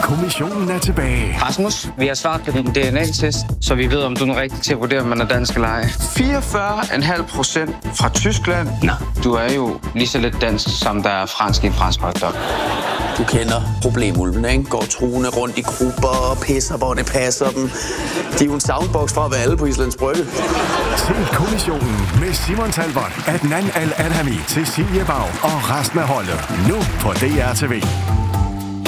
kommissionen er tilbage. Rasmus, vi har svaret på din DNA-test, så vi ved, om du er den rigtige til at vurdere, om man er dansk eller ej. 44,5% fra Tyskland. Nå, du er jo lige så lidt dansk, som der er fransk i en fransk hotdog. Du kender problemulven, ikke? Går truende rundt i grupper og pisser, hvor det passer dem. De er jo en soundbox fra at være alle på Islands Brygge. Se kommissionen med Simon Talbot, Adnan Al-Adhami, Cecilie Bau og resten af holdet. Nu på DR TV.